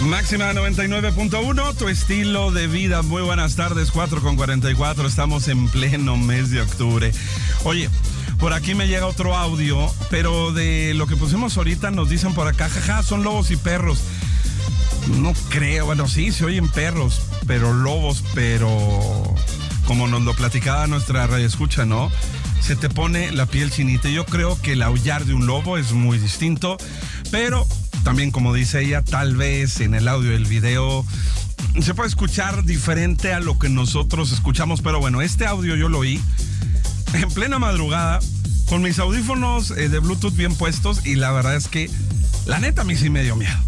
Máxima 99.1, tu estilo de vida. Muy buenas tardes, 4:44. Estamos en pleno mes de octubre. Oye, por aquí me llega otro audio, pero de lo que pusimos ahorita nos dicen por acá, jaja, son lobos y perros. No creo, bueno, sí, se oyen perros, pero lobos, pero como nos lo platicaba nuestra radioescucha, ¿no? Se te pone la piel chinita. Yo creo que el aullar de un lobo es muy distinto, pero también, como dice ella, tal vez en el audio del video se puede escuchar diferente a lo que nosotros escuchamos, pero bueno, este audio yo lo oí en plena madrugada con mis audífonos de Bluetooth bien puestos y la verdad es que la neta a mí sí me dio miedo.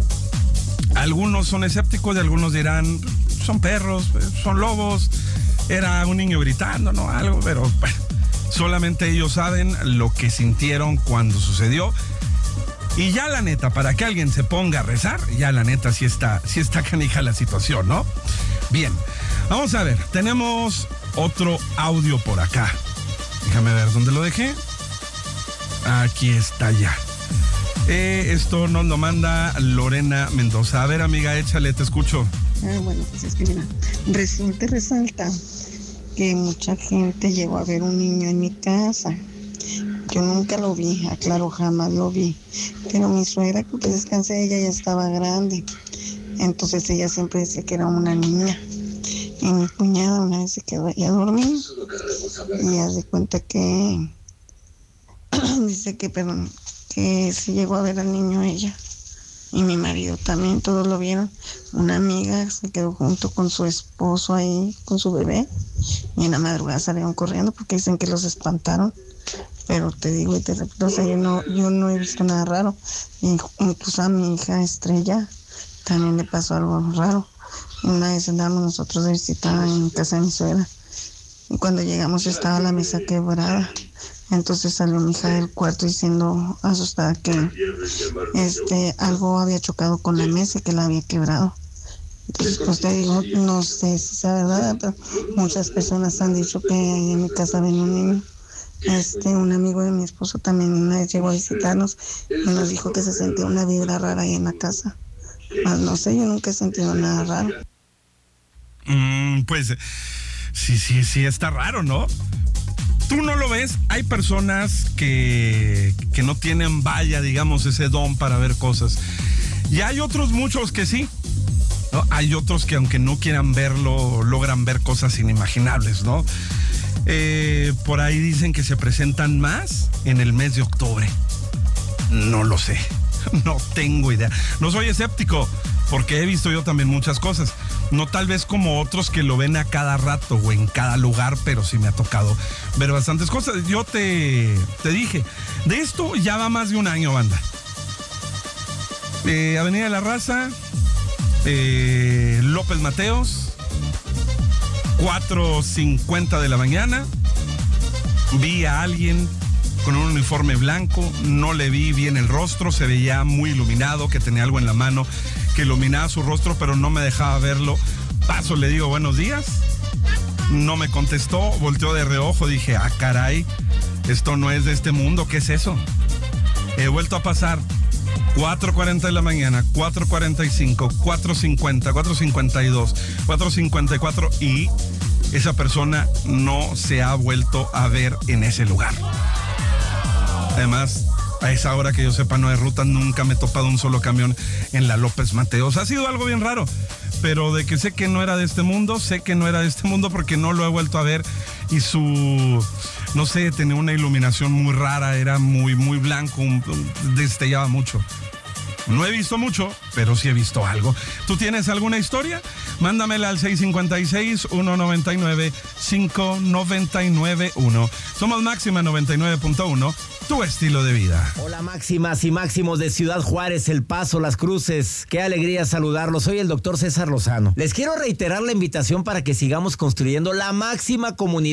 Algunos son escépticos y algunos dirán, son perros, son lobos, era un niño gritando, ¿no? Algo, pero bueno, solamente ellos saben lo que sintieron cuando sucedió. Y ya la neta, para que alguien se ponga a rezar, ya la neta sí está canija la situación, ¿no? Bien, vamos a ver, tenemos otro audio por acá. Déjame ver dónde lo dejé. Aquí está ya. Esto nos lo manda Lorena Mendoza. A ver, amiga, échale, te escucho. Bueno, pues es que mira, resalta que mucha gente llegó a ver un niño en mi casa. Yo nunca lo vi, aclaro, jamás lo vi. Pero mi suegra, que descanse, ella ya estaba grande. Entonces ella siempre decía que era una niña. Y mi cuñada una vez se quedó ahí a dormir. Y haz de cuenta que dice que sí llegó a ver al niño ella. Y mi marido también, todos lo vieron. Una amiga se quedó junto con su esposo ahí, con su bebé. Y en la madrugada salieron corriendo porque dicen que los espantaron. Pero te digo y te repito, o sea, yo no he visto nada raro. Incluso a mi hija Estrella también le pasó algo raro. Una vez andamos nosotros de visita en casa de mi suegra. Y cuando llegamos estaba la mesa quebrada. Entonces salió mi hija del cuarto diciendo, asustada, que algo había chocado con la mesa y que la había quebrado. Entonces, pues te digo, no sé si sea verdad, pero muchas personas han dicho que ahí en mi casa ven un niño. Un amigo de mi esposo también una vez llegó a visitarnos y nos dijo que se sentía una vibra rara ahí en la casa. Mas no sé, yo nunca he sentido nada raro. Pues sí, está raro, ¿no? Tú no lo ves, hay personas que no tienen, digamos, ese don para ver cosas. Y hay otros muchos que sí, ¿no? Hay otros que aunque no quieran verlo, logran ver cosas inimaginables, ¿no? Por ahí dicen que se presentan más en el mes de octubre. No lo sé, no tengo idea. No soy escéptico, porque he visto yo también muchas cosas. No tal vez como otros que lo ven a cada rato o en cada lugar, pero sí me ha tocado ver bastantes cosas. Yo te dije, de esto ya va más de un año, banda. Avenida de la Raza, López Mateos, 4:50 de la mañana, vi a alguien con un uniforme blanco, no le vi bien el rostro, se veía muy iluminado, que tenía algo en la mano que iluminaba su rostro, pero no me dejaba verlo. Paso, le digo buenos días, no me contestó, volteó de reojo, dije, caray, esto no es de este mundo, ¿qué es eso? He vuelto a pasar, 4:40 de la mañana, 4:45, 4:50, 4:52, 4:54 y esa persona no se ha vuelto a ver en ese lugar. Además, a esa hora que yo sepa no hay ruta, nunca me he topado un solo camión en la López Mateos. Ha sido algo bien raro, pero de que sé que no era de este mundo, porque no lo he vuelto a ver y no sé, tenía una iluminación muy rara, era muy, muy blanco, destellaba mucho. No he visto mucho, pero sí he visto algo. ¿Tú tienes alguna historia? Mándamela al 656-199-5991. Somos Máxima 99.1, tu estilo de vida. Hola, máximas y máximos de Ciudad Juárez, El Paso, Las Cruces. Qué alegría saludarlos. Soy el doctor César Lozano. Les quiero reiterar la invitación para que sigamos construyendo la máxima comunidad